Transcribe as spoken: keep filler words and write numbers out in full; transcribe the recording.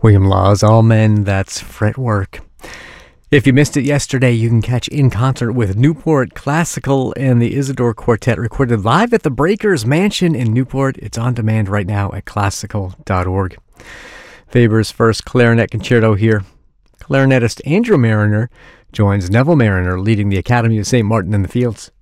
William Law's All Men, that's Fretwork. If you missed it yesterday, you can catch In Concert with Newport Classical and the Isidore Quartet recorded live at the Breakers Mansion in Newport. It's on demand right now at classical dot org. Weber's first clarinet concerto here. Clarinetist Andrew Mariner joins Neville Mariner leading the Academy of Saint Martin in the Fields.